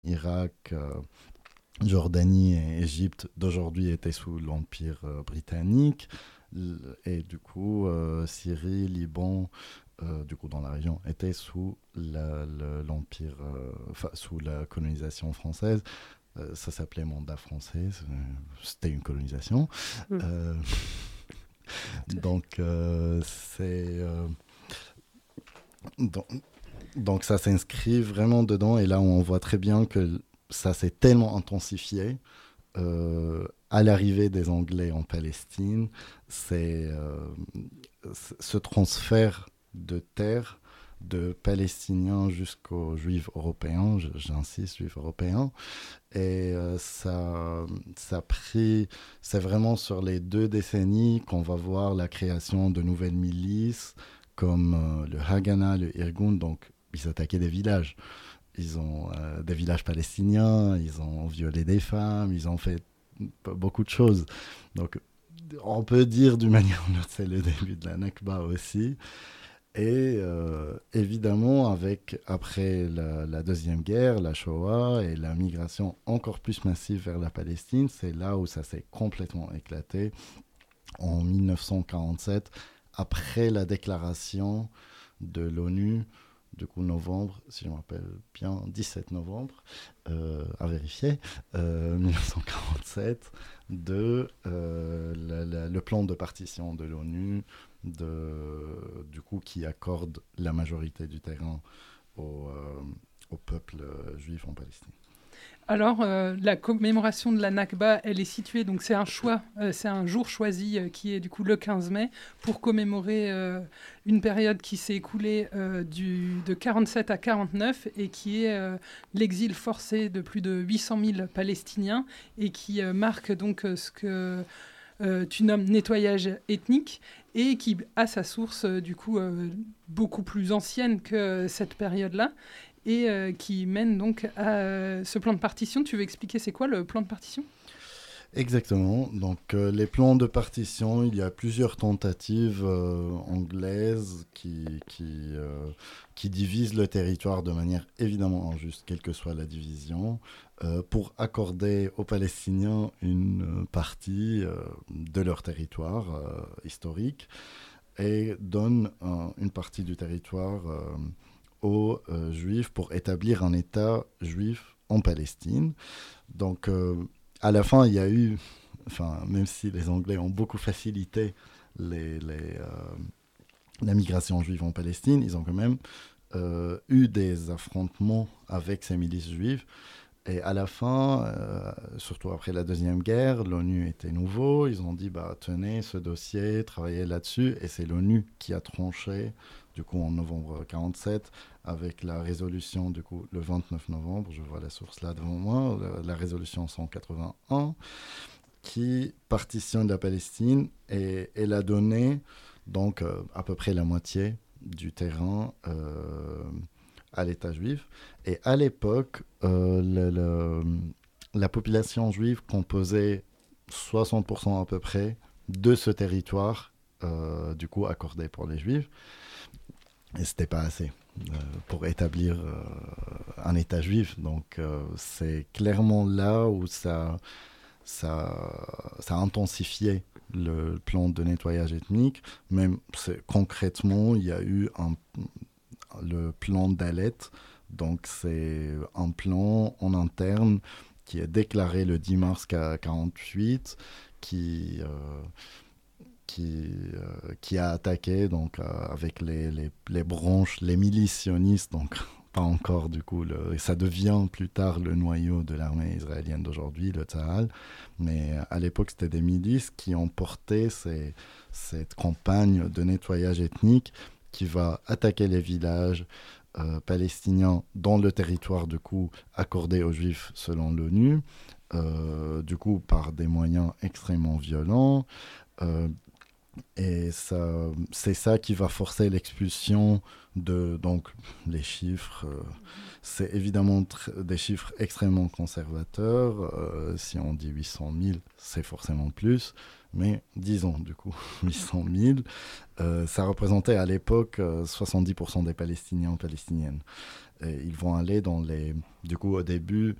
Irak, Jordanie et Égypte d'aujourd'hui étaient sous l'Empire britannique. Et du coup, Syrie, Liban, du coup dans la région, étaient sous l'Empire, sous la colonisation française. Ça s'appelait mandat français, c'était une colonisation. Mm. Euh, Tout à fait. donc, c'est. Donc, donc ça s'inscrit vraiment dedans et là on voit très bien que ça s'est tellement intensifié à l'arrivée des Anglais en Palestine, c'est ce transfert de terre de Palestiniens jusqu'aux Juifs européens, j'insiste, Juifs européens, et ça a pris, c'est vraiment sur les 2 décennies qu'on va voir la création de nouvelles milices comme le Haganah, le Irgun, donc ils s'attaquaient des villages. Ils ont des villages palestiniens, ils ont violé des femmes, ils ont fait beaucoup de choses. Donc on peut dire d'une manière ou d'une autre, c'est le début de la Nakba aussi. Et évidemment, après la Deuxième Guerre, la Shoah et la migration encore plus massive vers la Palestine, c'est là où ça s'est complètement éclaté en 1947, après la déclaration de l'ONU, du coup novembre, si je me rappelle bien, 17 novembre, à vérifier, 1947, le plan de partition de l'ONU, du coup qui accorde la majorité du terrain au peuple juif en Palestine. Alors, la commémoration de la Nakba, elle est située, donc c'est un choix, c'est un jour choisi qui est du coup le 15 mai pour commémorer une période qui s'est écoulée de 47 à 49 et qui est l'exil forcé de plus de 800 000 Palestiniens et qui marque donc ce que tu nommes nettoyage ethnique et qui a sa source du coup beaucoup plus ancienne que cette période-là et qui mène donc à ce plan de partition. Tu veux expliquer c'est quoi le plan de partition? Exactement. Donc, les plans de partition, il y a plusieurs tentatives anglaises qui divisent le territoire de manière évidemment injuste, quelle que soit la division, pour accorder aux Palestiniens une partie de leur territoire historique et donnent une partie du territoire aux Juifs pour établir un État juif en Palestine. Donc, à la fin, il y a eu, enfin, même si les Anglais ont beaucoup facilité la migration juive en Palestine, ils ont quand même eu des affrontements avec ces milices juives. Et à la fin, surtout après la Deuxième Guerre, l'ONU était nouveau. Ils ont dit, bah, tenez ce dossier, travaillez là-dessus. Et c'est l'ONU qui a tranché, du coup, en novembre 1947, avec la résolution, du coup, le 29 novembre, je vois la source là devant moi, la résolution 181, qui partitionne la Palestine et elle a donné, donc, à peu près la moitié du terrain à l'État juif. Et à l'époque, la population juive composait 60% à peu près de ce territoire, du coup, accordé pour les juifs. Et c'était pas assez pour établir un État juif. Donc, c'est clairement là où ça a intensifié le plan de nettoyage ethnique. Même concrètement, il y a eu le plan d'Alet. Donc, c'est un plan en interne qui est déclaré le 10 mars 1948, qui a attaqué donc, avec les branches, les milices sionistes, donc pas encore du coup, ça devient plus tard le noyau de l'armée israélienne d'aujourd'hui, le Tzahal, mais à l'époque c'était des milices qui ont porté cette campagne de nettoyage ethnique qui va attaquer les villages palestiniens dans le territoire du coup accordé aux juifs selon l'ONU, du coup par des moyens extrêmement violents. Et c'est ça qui va forcer l'expulsion donc les chiffres. C'est évidemment des chiffres extrêmement conservateurs. Si on dit 800 000, c'est forcément plus. Mais disons, du coup, 800 000, ça représentait à l'époque 70% des Palestiniens et Palestiniennes. Et ils vont aller du coup, au début,